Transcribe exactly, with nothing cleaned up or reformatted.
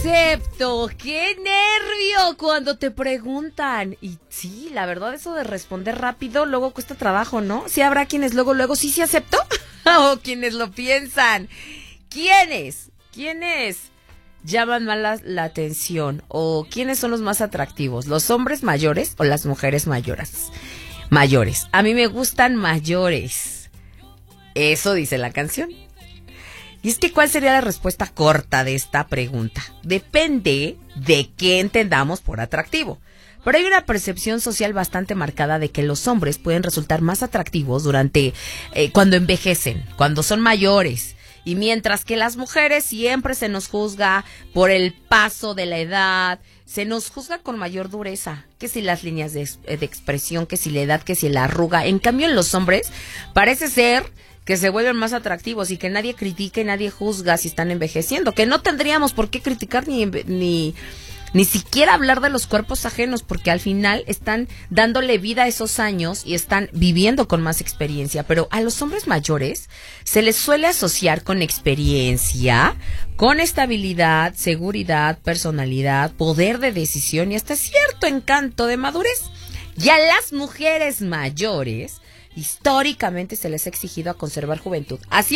acepto. ¡Qué nervio cuando te preguntan! Y sí, la verdad, eso de responder rápido luego cuesta trabajo, ¿no? Sí habrá quienes luego, luego, sí, sí acepto. O quienes lo piensan. ¿Quiénes? ¿Quiénes llaman más la, la atención? ¿O quiénes son los más atractivos? ¿Los hombres mayores o las mujeres mayores? Mayores. A mí me gustan mayores. Eso dice la canción. Y es que, ¿cuál sería la respuesta corta de esta pregunta? Depende de qué entendamos por atractivo. Pero hay una percepción social bastante marcada de que los hombres pueden resultar más atractivos durante eh, cuando envejecen, cuando son mayores. Y mientras que las mujeres siempre se nos juzga por el paso de la edad, se nos juzga con mayor dureza, que si las líneas de, de expresión, que si la edad, que si la arruga. En cambio, en los hombres parece ser que se vuelven más atractivos y que nadie critique, nadie juzga si están envejeciendo, que no tendríamos por qué criticar ni ni ni siquiera hablar de los cuerpos ajenos, porque al final están dándole vida a esos años y están viviendo con más experiencia. Pero a los hombres mayores se les suele asociar con experiencia, con estabilidad, seguridad, personalidad, poder de decisión y hasta cierto encanto de madurez. Y a las mujeres mayores históricamente se les ha exigido a conservar juventud. Así